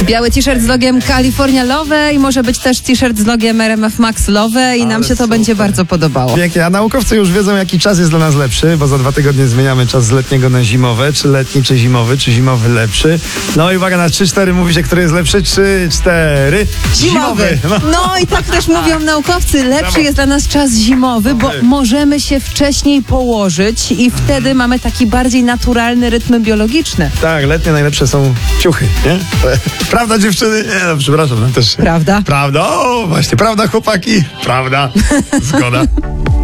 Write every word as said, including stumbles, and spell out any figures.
Biały t-shirt z logiem California Love i może być też t-shirt z logiem R M F Max Love i Ale nam się to super. będzie bardzo podobało. Pięknie, a naukowcy już wiedzą, jaki czas jest dla nas lepszy, bo za dwa tygodnie zmieniamy czas z letniego na zimowe, czy letni, czy zimowy, czy zimowy lepszy. No i uwaga, na trzy cztery mówi się, który jest lepszy. trzy cztery Zimowy. No. No i tak też mówią naukowcy. Lepszy Brawo. jest dla nas czas zimowy, bo Okej. możemy się wcześniej położyć i wtedy mamy taki bardziej naturalny rytm biologiczny. Tak, letnie najlepsze są ciuchy, nie? Prawda, dziewczyny? Nie, no przepraszam, no też. Prawda? Prawda, o właśnie, prawda, chłopaki? Prawda, zgoda.